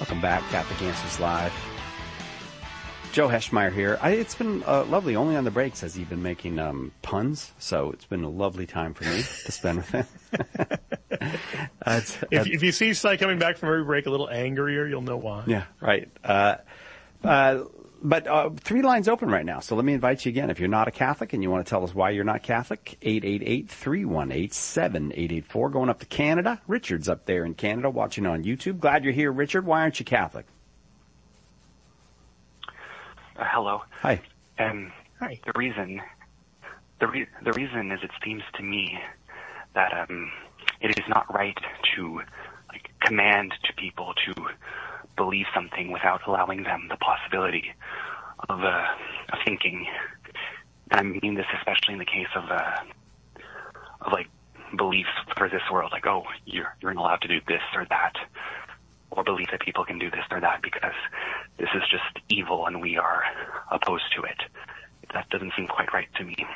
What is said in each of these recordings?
Welcome back, Catholic Answers Live. Joe Heschmeyer here. It's been lovely. Only on the breaks has he been making puns, so it's been a lovely time for me to spend with him. If you see Cy coming back from every break a little angrier, you'll know why. Yeah, right. But 3 lines open right now, so let me invite you again. If you're not a Catholic and you want to tell us why you're not Catholic, 888-318-7884. Going up to Canada. Richard's up there in Canada watching on YouTube. Glad you're here, Richard. Why aren't you Catholic? Hello. Hi. Hi. The reason is it seems to me that it is not right to command to people to believe something without allowing them the possibility of thinking. And I mean this especially in the case of beliefs for this world, you're not allowed to do this or that, or believe that people can do this or that because this is just evil and we are opposed to it. That doesn't seem quite right to me.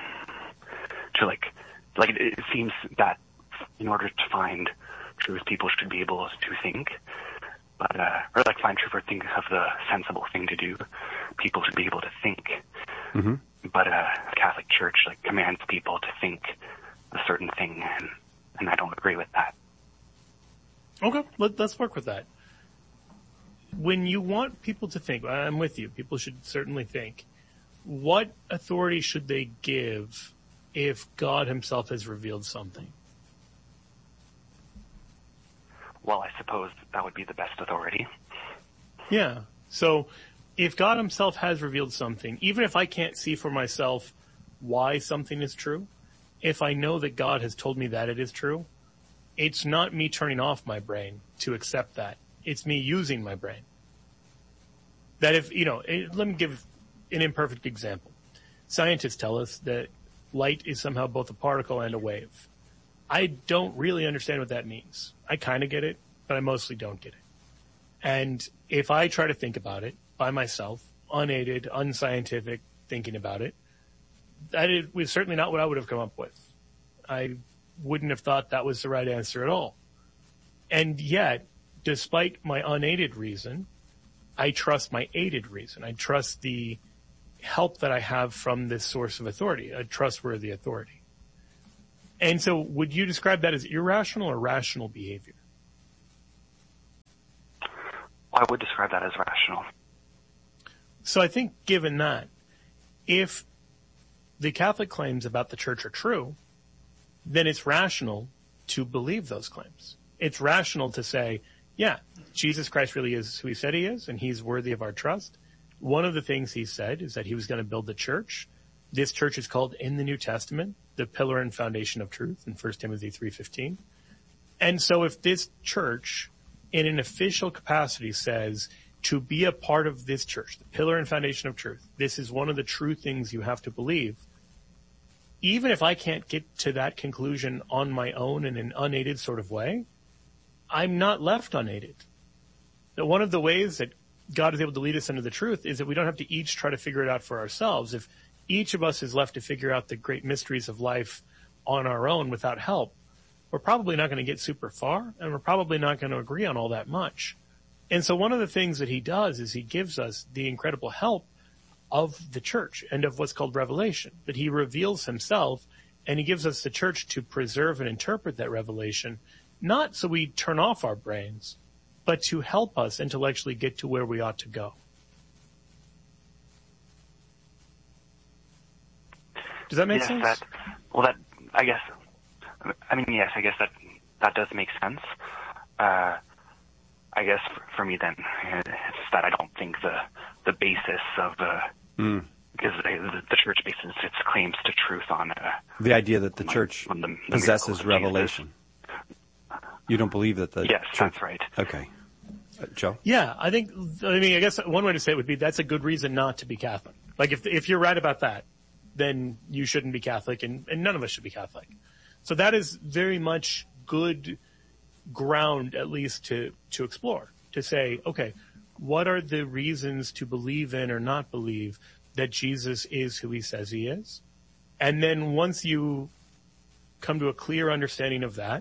It seems that in order to find truth, people should be able to think, or find truth or think of the sensible thing to do. People should be able to think. Mm-hmm. But a Catholic Church commands people to think a certain thing, and I don't agree with that. Okay, let's work with that. When you want people to think, I'm with you, people should certainly think. What authority should they give if God himself has revealed something? Well, I suppose that would be the best authority. Yeah. So if God himself has revealed something, even if I can't see for myself why something is true, if I know that God has told me that it is true, it's not me turning off my brain to accept that. It's me using my brain. That let me give an imperfect example. Scientists tell us that light is somehow both a particle and a wave. I don't really understand what that means. I kind of get it, but I mostly don't get it. And if I try to think about it by myself, unaided, unscientific thinking about it, that was certainly not what I would have come up with. I wouldn't have thought that was the right answer at all. And yet, despite my unaided reason, I trust my aided reason. I trust the help that I have from this source of authority, a trustworthy authority. And so would you describe that as irrational or rational behavior? I would describe that as rational. So I think given that, if the Catholic claims about the Church are true, then it's rational to believe those claims. It's rational to say, yeah, Jesus Christ really is who he said he is, and he's worthy of our trust. One of the things he said is that he was going to build the church. This church is called in the New Testament the pillar and foundation of truth in 1 Timothy 3:15. And so if this church in an official capacity says to be a part of this church, the pillar and foundation of truth, this is one of the true things you have to believe, even if I can't get to that conclusion on my own in an unaided sort of way, I'm not left unaided. That one of the ways that God is able to lead us into the truth is that we don't have to each try to figure it out for ourselves. If each of us is left to figure out the great mysteries of life on our own without help, we're probably not going to get super far, and we're probably not going to agree on all that much. And so one of the things that he does is he gives us the incredible help of the church and of what's called revelation, that he reveals himself, and he gives us the church to preserve and interpret that revelation, not so we turn off our brains, but to help us intellectually get to where we ought to go. Does that make sense? I guess that does make sense. I guess for me then, it's that I don't think the basis of because the church bases its claims to truth on the idea that the church possesses revelation. You don't believe that the yes, church... that's right. Okay. Joe? Yeah, I guess one way to say it would be that's a good reason not to be Catholic. Like if you're right about that, then you shouldn't be Catholic, and none of us should be Catholic. So that is very much good ground, at least to explore, to say, okay, what are the reasons to believe in or not believe that Jesus is who he says he is? And then once you come to a clear understanding of that,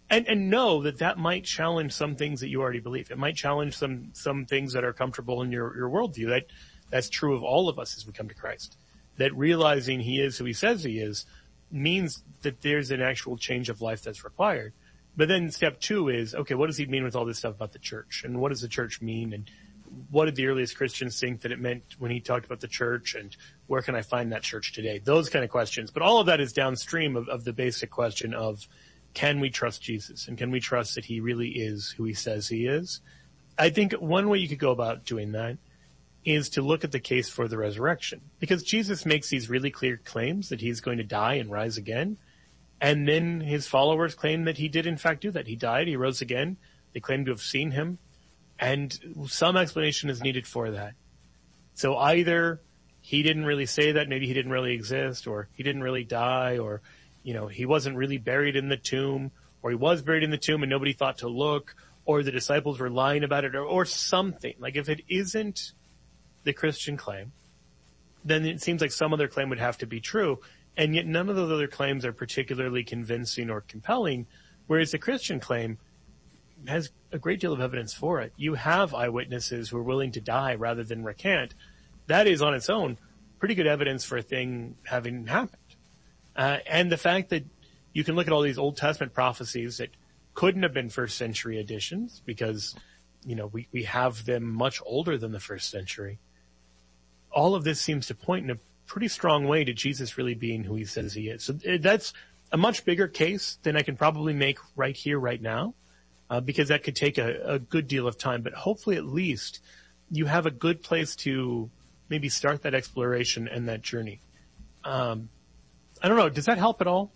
And know that might challenge some things that you already believe. It might challenge some things that are comfortable in your worldview. That's true of all of us as we come to Christ. That realizing he is who he says he is means that there's an actual change of life that's required. But then step 2 is, okay, what does he mean with all this stuff about the church? And what does the church mean? And what did the earliest Christians think that it meant when he talked about the church? And where can I find that church today? Those kind of questions. But all of that is downstream of the basic question of, can we trust Jesus? And can we trust that he really is who he says he is? I think one way you could go about doing that is to look at the case for the resurrection. Because Jesus makes these really clear claims that he's going to die and rise again. And then his followers claim that he did in fact do that. He died, he rose again. They claim to have seen him. And some explanation is needed for that. So either he didn't really say that, maybe he didn't really exist, or he didn't really die, or he wasn't really buried in the tomb, or he was buried in the tomb and nobody thought to look, or the disciples were lying about it, or something. Like if it isn't the Christian claim, then it seems like some other claim would have to be true, and yet none of those other claims are particularly convincing or compelling, whereas the Christian claim has a great deal of evidence for it. You have eyewitnesses who are willing to die rather than recant. That is on its own pretty good evidence for a thing having happened. And the fact that you can look at all these Old Testament prophecies that couldn't have been first century editions because, we have them much older than the first century. All of this seems to point in a pretty strong way to Jesus really being who he says he is. So that's a much bigger case than I can probably make right here, right now, because that could take a good deal of time. But hopefully at least you have a good place to maybe start that exploration and that journey. I don't know. Does that help at all?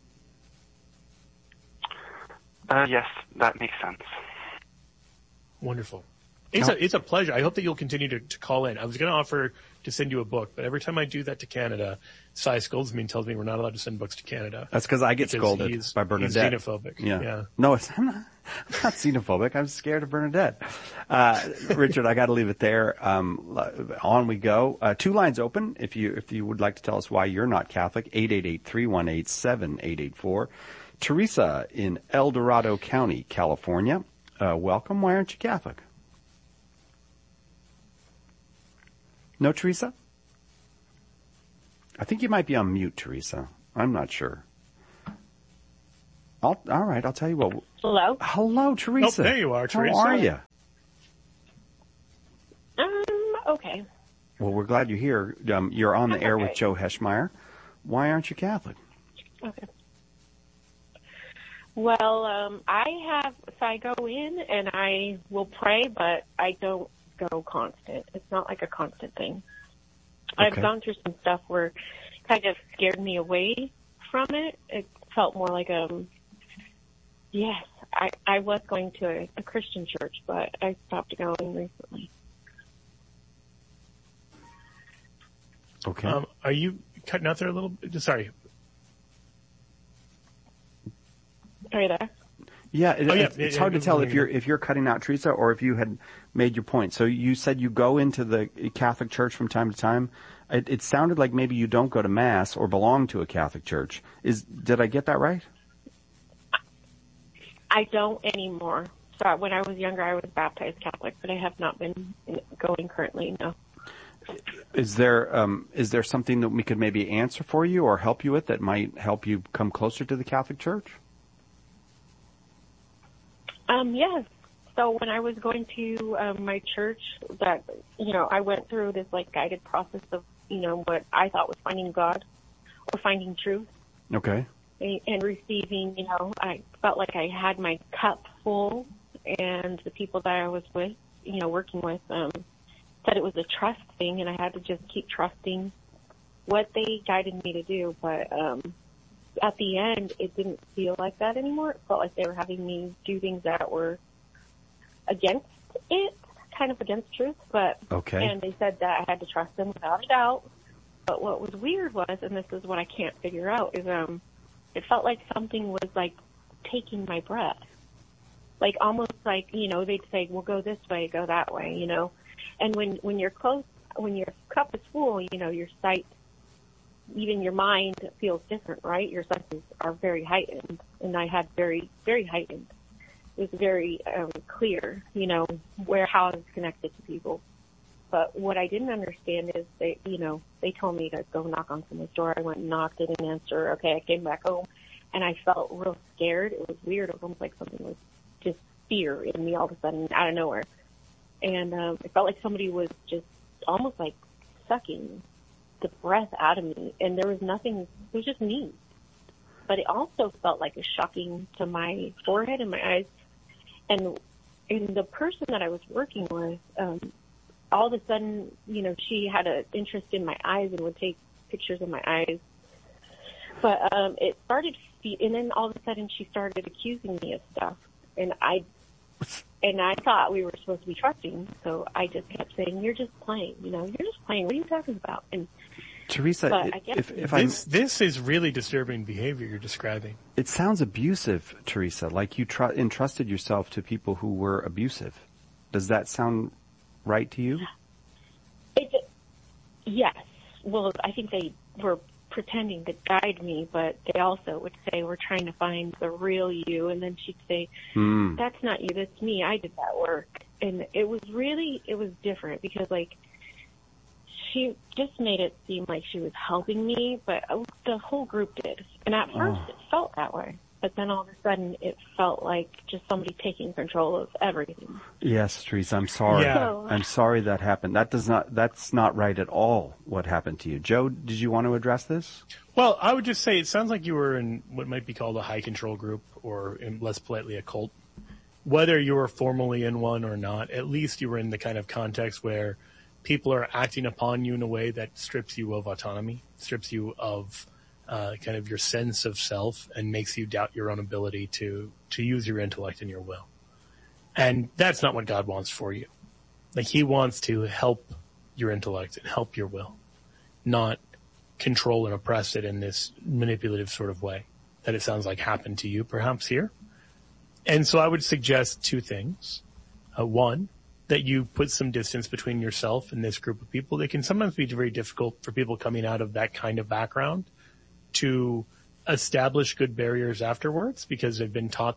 Yes, that makes sense. Wonderful. It's a pleasure. I hope that you'll continue to call in. I was going to offer to send you a book, but every time I do that to Canada, Cy scolds me and tells me we're not allowed to send books to Canada. That's because I get scolded by Bernadette. He's xenophobic. Yeah. No, I'm not xenophobic. I'm scared of Bernadette. Richard, I got to leave it there. On we go. 2 lines open. If you would like to tell us why you're not Catholic, 888-318-7884. Teresa in El Dorado County, California. Welcome. Why aren't you Catholic? No, Teresa? I think you might be on mute, Teresa. I'm not sure. All right, I'll tell you what. Hello? Hello, Teresa. Oh, there you are, Teresa. How are you? Okay. Well, we're glad you're here. You're on the air with Joe Heschmeyer. Why aren't you Catholic? Okay. Well, I go in and I will pray, but I don't go constant. It's not like a constant thing. Okay. I've gone through some stuff where it kind of scared me away from it. It felt more like yes, I was going to a Christian church, but I stopped going recently. Okay. Are you cutting out there a little bit? Sorry. Are you there? Yeah, it's hard to tell if you're cutting out, Teresa, or if you had made your point. So you said you go into the Catholic Church from time to time. It sounded like maybe you don't go to Mass or belong to a Catholic Church. Did I get that right? I don't anymore. So when I was younger, I was baptized Catholic, but I have not been going currently, no. Is there something that we could maybe answer for you or help you with that might help you come closer to the Catholic Church? Yes. So when I was going to my church, that I went through this guided process of what I thought was finding God or finding truth. Okay. And receiving, I felt like I had my cup full, and the people that I was with, working with, said it was a trust thing, and I had to just keep trusting what they guided me to do. But at the end, it didn't feel like that anymore. It felt like they were having me do things that were against it, kind of against truth. But okay. And they said that I had to trust them without a doubt. But what was weird was, and this is what I can't figure out, is it felt like something was taking my breath. Almost they'd say, well, go this way, go that way, And when you're close, when your cup is full, your sight even your mind feels different, right? Your senses are very heightened, and I had very, very heightened. It was very clear, how I was connected to people. But what I didn't understand is they told me to go knock on someone's door. I went and knocked, they didn't answer. Okay, I came back home, and I felt real scared. It was weird. It was almost like something was just fear in me all of a sudden out of nowhere. And it felt like somebody was just almost like sucking the breath out of me, and there was nothing. It was just me. But it also felt like a shocking to my forehead and my eyes. And the person that I was working with, all of a sudden, she had an interest in my eyes and would take pictures of my eyes. But it started, and then all of a sudden she started accusing me of stuff. And I thought we were supposed to be trusting, so I just kept saying, "You're just playing, you're just playing. What are you talking about?" And Teresa, this is really disturbing behavior you're describing. It sounds abusive, Teresa, like you entrusted yourself to people who were abusive. Does that sound right to you? Yes. Well, I think they were pretending to guide me, but they also would say, "We're trying to find the real you," and then she'd say, "That's not you, that's me. I did that work." And it was different because, she just made it seem like she was helping me, but the whole group did. And at first it felt that way. But then all of a sudden it felt like just somebody taking control of everything. Yes, Teresa, I'm sorry. Yeah. I'm sorry that happened. That's not right at all what happened to you. Joe, did you want to address this? Well, I would just say it sounds like you were in what might be called a high control group, or less politely a cult. Whether you were formally in one or not, at least you were in the kind of context where people are acting upon you in a way that strips you of autonomy, strips you of kind of your sense of self, and makes you doubt your own ability to use your intellect and your will. And that's not what God wants for you. He wants to help your intellect and help your will, not control and oppress it in this manipulative sort of way that it sounds like happened to you perhaps here. And so I would suggest two things. One, that you put some distance between yourself and this group of people. They can sometimes be very difficult for people coming out of that kind of background to establish good barriers afterwards, because they've been taught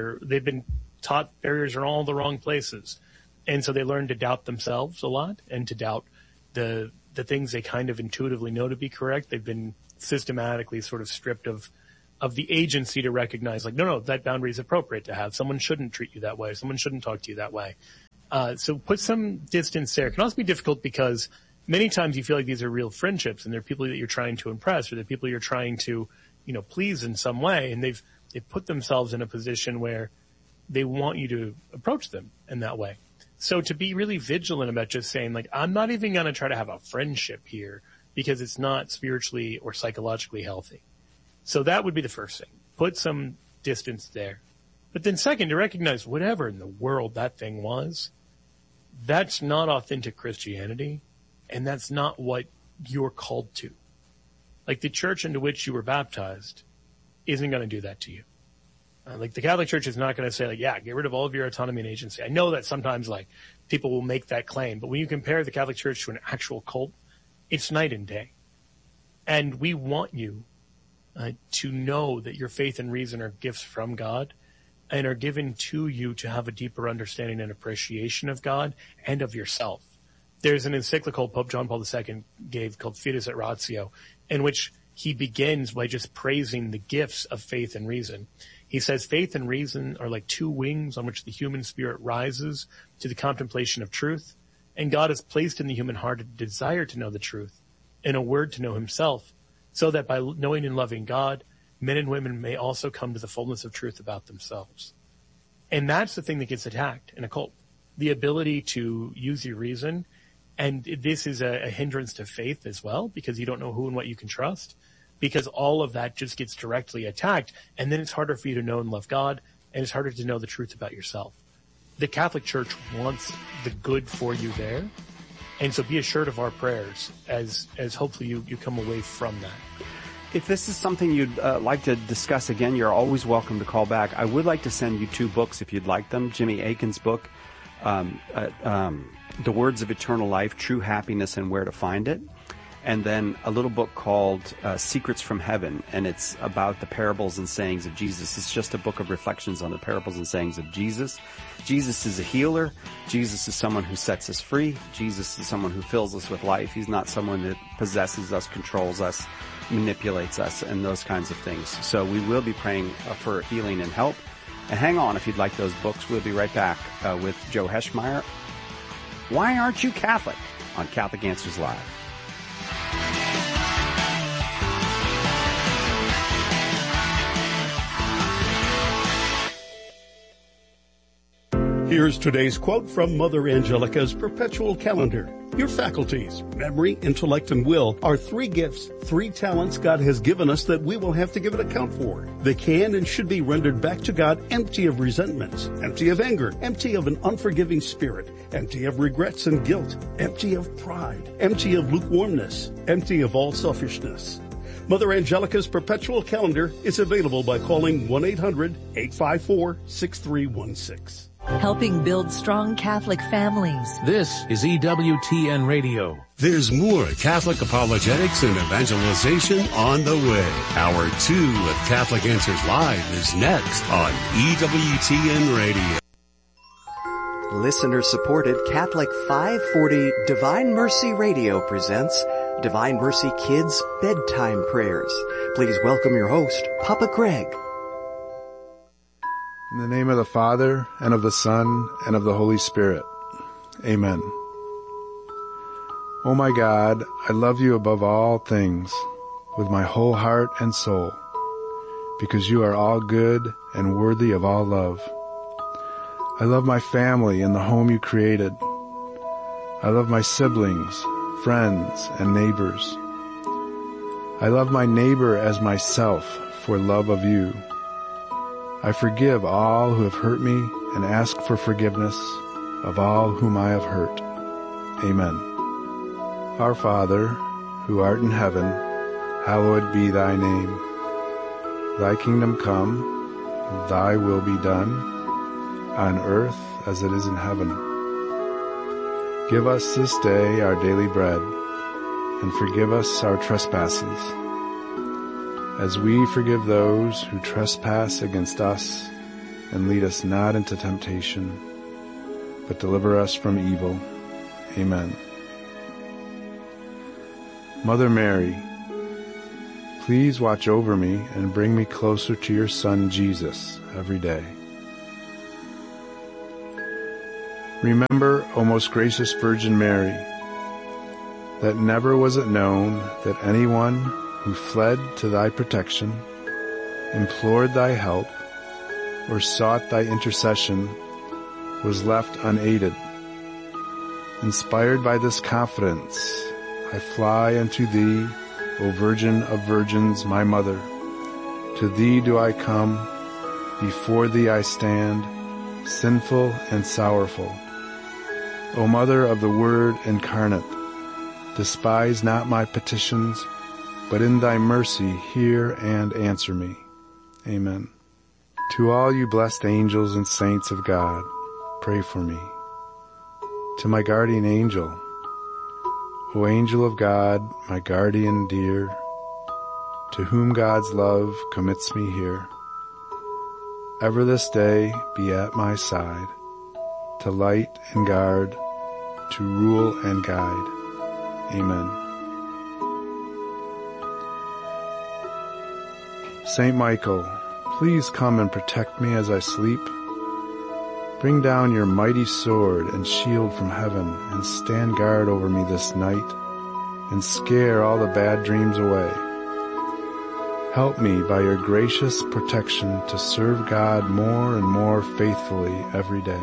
barriers are all the wrong places. And so they learn to doubt themselves a lot and to doubt the things they kind of intuitively know to be correct. They've been systematically sort of stripped of the agency to recognize, no, that boundary is appropriate to have. Someone shouldn't treat you that way. Someone shouldn't talk to you that way. So put some distance there. It can also be difficult because many times you feel like these are real friendships, and they're people that you're trying to impress, or they're people you're trying to, please in some way. And they've put themselves in a position where they want you to approach them in that way. So to be really vigilant about just saying, I'm not even going to try to have a friendship here because it's not spiritually or psychologically healthy. So that would be the first thing. Put some distance there. But then second, to recognize whatever in the world that thing was, that's not authentic Christianity, and that's not what you're called to. The church into which you were baptized isn't going to do that to you. The Catholic Church is not going to say, get rid of all of your autonomy and agency. I know that sometimes, people will make that claim, but when you compare the Catholic Church to an actual cult, it's night and day. And we want you to know that your faith and reason are gifts from God and are given to you to have a deeper understanding and appreciation of God and of yourself. There's an encyclical Pope John Paul II gave called Fides et Ratio, in which he begins by just praising the gifts of faith and reason. He says faith and reason are like two wings on which the human spirit rises to the contemplation of truth, and God has placed in the human heart a desire to know the truth and a word to know himself, so that by knowing and loving God, men and women may also come to the fullness of truth about themselves. And that's the thing that gets attacked in a cult, the ability to use your reason. And this is a hindrance to faith as well, because you don't know who and what you can trust, because all of that just gets directly attacked. And then it's harder for you to know and love God, and it's harder to know the truth about yourself. The Catholic Church wants the good for you there. And so be assured of our prayers as hopefully you come away from that. If this is something you'd like to discuss again, you're always welcome to call back. I would like to send you two books if you'd like them. Jimmy Akin's book, The Words of Eternal Life, True Happiness and Where to Find It. and then a little book called Secrets from Heaven, and it's about the parables and sayings of Jesus. It's just a book of reflections on the parables and sayings of Jesus. Jesus is a healer. Jesus is someone who sets us free. Jesus is someone who fills us with life. He's not someone that possesses us, controls us, manipulates us, and those kinds of things. So we will be praying for healing and help. And hang on if you'd like those books. We'll be right back with Joe Heschmeyer. Why Aren't You Catholic? On Catholic Answers Live. Here's today's quote from Mother Angelica's Perpetual Calendar. Your faculties, memory, intellect, and will are 3 gifts, 3 talents God has given us that we will have to give an account for. They can and should be rendered back to God empty of resentments, empty of anger, empty of an unforgiving spirit, empty of regrets and guilt, empty of pride, empty of lukewarmness, empty of all selfishness. Mother Angelica's Perpetual Calendar is available by calling 1-800-854-6316. Helping build strong Catholic families. This is EWTN Radio. There's more Catholic apologetics and evangelization on the way. Hour 2 of Catholic Answers Live is next on EWTN Radio. Listener-supported Catholic 540 Divine Mercy Radio presents Divine Mercy Kids Bedtime Prayers. Please welcome your host, Papa Greg. In the name of the Father, and of the Son, and of the Holy Spirit. Amen. O my God, I love you above all things, with my whole heart and soul, because you are all good and worthy of all love. I love my family and the home you created. I love my siblings, friends, and neighbors. I love my neighbor as myself for love of you. I forgive all who have hurt me and ask for forgiveness of all whom I have hurt. Amen. Our Father, who art in heaven, hallowed be thy name. Thy kingdom come, thy will be done, on earth as it is in heaven. Give us this day our daily bread, and forgive us our trespasses, as we forgive those who trespass against us, and lead us not into temptation, but deliver us from evil. Amen. Mother Mary, please watch over me and bring me closer to your Son Jesus every day. Remember, O most gracious Virgin Mary, that never was it known that anyone who fled to thy protection, implored thy help, or sought thy intercession, was left unaided. Inspired by this confidence, I fly unto thee, O Virgin of Virgins, my Mother. To thee do I come, before thee I stand, sinful and sorrowful. O Mother of the Word incarnate, despise not my petitions, but in thy mercy hear and answer me. Amen. To all you blessed angels and saints of God, pray for me. To my guardian angel, O angel of God, my guardian dear, to whom God's love commits me here, ever this day be at my side, to light and guard, to rule and guide. Amen. Saint Michael, please come and protect me as I sleep. Bring down your mighty sword and shield from heaven and stand guard over me this night and scare all the bad dreams away. Help me by your gracious protection to serve God more and more faithfully every day.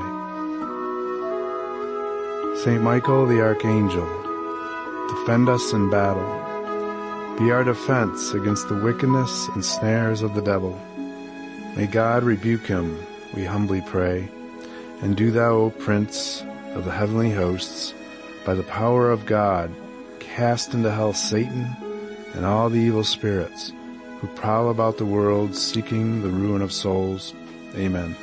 Saint Michael the Archangel, defend us in battle. Be our defense against the wickedness and snares of the devil. May God rebuke him, we humbly pray. And do thou, O Prince of the heavenly hosts, by the power of God, cast into hell Satan and all the evil spirits who prowl about the world seeking the ruin of souls. Amen.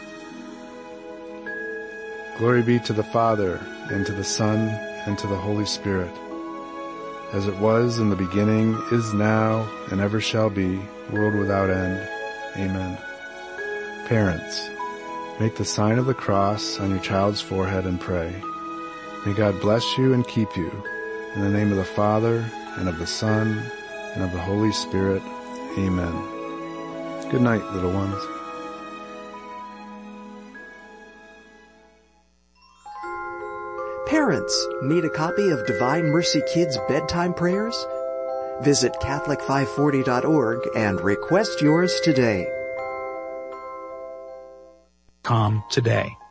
Glory be to the Father, and to the Son, and to the Holy Spirit, as it was in the beginning, is now, and ever shall be, world without end. Amen. Parents, make the sign of the cross on your child's forehead and pray. May God bless you and keep you. In the name of the Father, and of the Son, and of the Holy Spirit. Amen. Good night, little ones. Parents, need a copy of Divine Mercy Kids bedtime prayers? Visit Catholic540.org and request yours today. Today.